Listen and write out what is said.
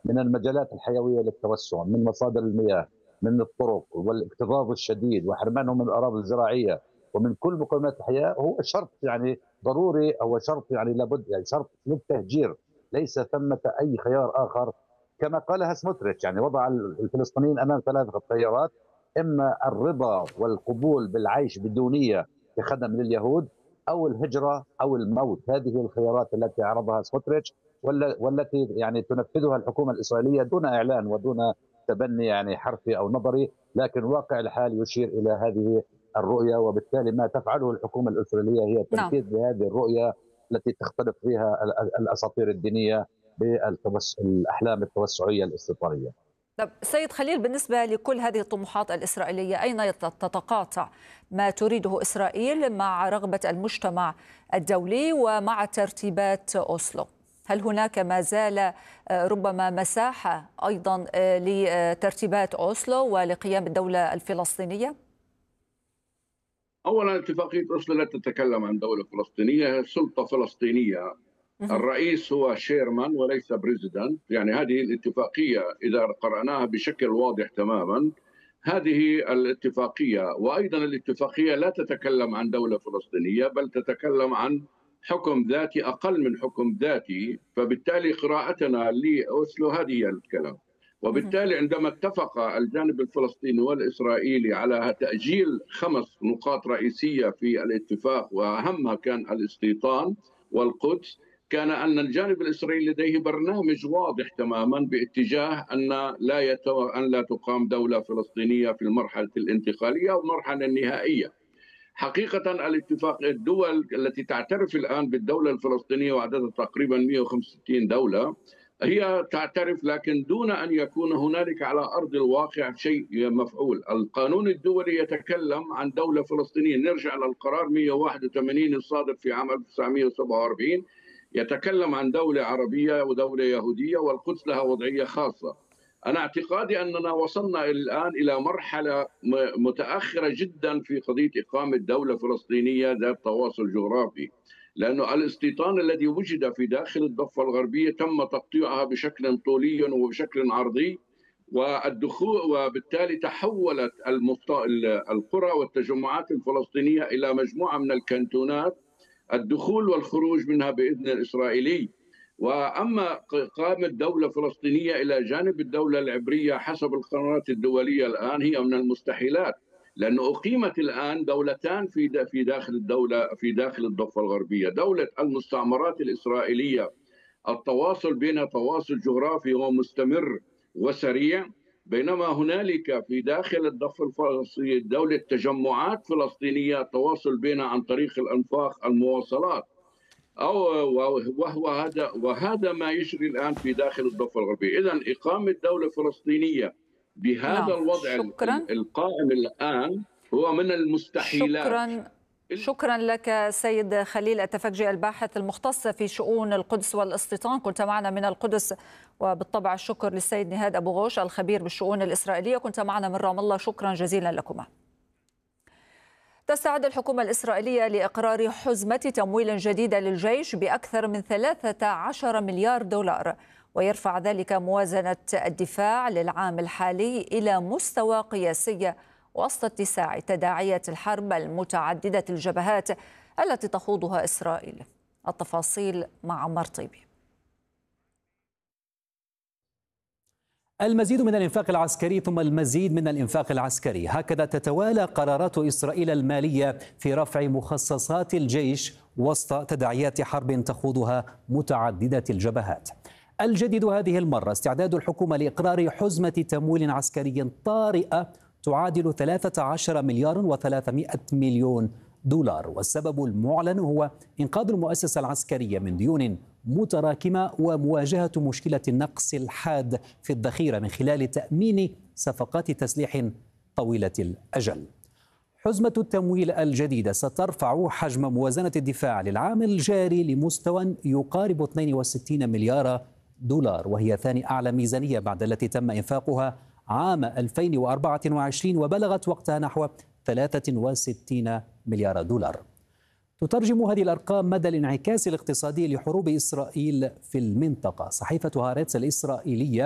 من المجالات الحيويه للتوسع، من مصادر المياه، من الطرق والاكتظاظ الشديد وحرمانهم من الاراضي الزراعيه ومن كل مقومات الحياه، هو شرط يعني ضروري، هو شرط يعني لابد، يعني شرط للتهجير، ليس ثمه اي خيار اخر. كما قالها سموتريتش، يعني وضع الفلسطينيين امام ثلاثه خيارات: اما الرضا والقبول بالعيش بدونيه كخدم لليهود، او الهجره او الموت. هذه الخيارات التي عرضها سموتريتش والتي يعني تنفذها الحكومه الاسرائيليه دون اعلان ودون تبني يعني حرفي او نظري، لكن واقع الحال يشير الى هذه الرؤيه. وبالتالي ما تفعله الحكومه الاسرائيليه هي نعم. التنفيذ لهذه الرؤيه التي تختلف فيها الاساطير الدينيه بالاحلام التوسعيه الاستيطانيه. طب سيد خليل، بالنسبة لكل هذه الطموحات الإسرائيلية أين تتقاطع ما تريده إسرائيل مع رغبة المجتمع الدولي ومع ترتيبات أوسلو؟ هل هناك ما زال ربما مساحة أيضا لترتيبات أوسلو ولقيام الدولة الفلسطينية؟ أولا، اتفاقية أوسلو لا تتكلم عن دولة فلسطينية، هي سلطة فلسطينية. الرئيس هو شيرمان وليس بريزيدنت. يعني هذه الاتفاقية إذا قرأناها بشكل واضح تماما، هذه الاتفاقية. وأيضا الاتفاقية لا تتكلم عن دولة فلسطينية، بل تتكلم عن حكم ذاتي، أقل من حكم ذاتي. فبالتالي قراءتنا لأوسلو هذه هي الكلام. وبالتالي عندما اتفق الجانب الفلسطيني والإسرائيلي على تأجيل 5 نقاط رئيسية في الاتفاق، وأهمها كان الاستيطان والقدس، كان أن الجانب الإسرائيلي لديه برنامج واضح تماما باتجاه أن لا تقام دولة فلسطينية في المرحلة الانتقالية أو المرحلة النهائية. حقيقة الاتفاق، الدول التي تعترف الآن بالدولة الفلسطينية وعددها تقريبا 165 دولة، هي تعترف لكن دون أن يكون هنالك على أرض الواقع شيء مفعول. القانون الدولي يتكلم عن دولة فلسطينية، نرجع للقرار 181 الصادر في عام 1947، يتكلم عن دولة عربية ودولة يهودية، والقدس لها وضعية خاصة. أنا اعتقادي أننا وصلنا الآن إلى مرحلة متأخرة جدا في قضية إقامة دولة فلسطينية ذات تواصل جغرافي، لأنه الاستيطان الذي وجد في داخل الضفة الغربية تم تقطيعها بشكل طولي وبشكل عرضي، والدخول، وبالتالي تحولت القرى والتجمعات الفلسطينية إلى مجموعة من الكانتونات، الدخول والخروج منها بإذن الإسرائيلي. وأما قامت دولة فلسطينية إلى جانب الدولة العبرية حسب القرارات الدولية الآن هي من المستحيلات، لأنه أقيمت الآن دولتان في داخل الدولة، في داخل الضفة الغربية. دولة المستعمرات الإسرائيلية التواصل بينها تواصل جغرافي ومستمر وسريع، بينما هنالك في داخل الضفة الفلسطينية دولة تجمعات فلسطينية التواصل بينها عن طريق الأنفاق، المواصلات، وهذا ما يجري الآن في داخل الضفة الغربية. إذن إقامة دولة فلسطينية بهذا نعم. الوضع شكرا. القائم الآن هو من المستحيلات. شكرا لك سيد خليل التفكجي، الباحث المختص في شؤون القدس والاستيطان، كنت معنا من القدس. وبالطبع الشكر للسيد نهاد أبو غوش الخبير بالشؤون الإسرائيلية، كنت معنا من رام الله. شكرا جزيلا لكما. تستعد الحكومة الإسرائيلية لإقرار حزمة تمويل جديدة للجيش بأكثر من 13 مليار دولار، ويرفع ذلك موازنة الدفاع للعام الحالي إلى مستوى قياسي وسط اتساع تداعيات الحرب المتعددة الجبهات التي تخوضها إسرائيل. التفاصيل مع عمار طيبي. المزيد من الإنفاق العسكري ثم المزيد من الإنفاق العسكري، هكذا تتوالى قرارات إسرائيل المالية في رفع مخصصات الجيش وسط تداعيات حرب تخوضها متعددة الجبهات. الجديد هذه المرة استعداد الحكومة لإقرار حزمة تمويل عسكري طارئة تعادل 13 مليار و300 مليون دولار، والسبب المعلن هو إنقاذ المؤسسة العسكرية من ديون متراكمة ومواجهة مشكلة النقص الحاد في الذخيرة من خلال تأمين صفقات تسليح طويلة الأجل. حزمة التمويل الجديدة سترفع حجم موازنة الدفاع للعام الجاري لمستوى يقارب 62 مليار دولار، وهي ثاني أعلى ميزانية بعد التي تم إنفاقها عام 2024 وبلغت وقتها نحو 63 مليار دولار. تترجم هذه الأرقام مدى الانعكاس الاقتصادي لحروب إسرائيل في المنطقة. صحيفة هارتز الإسرائيلية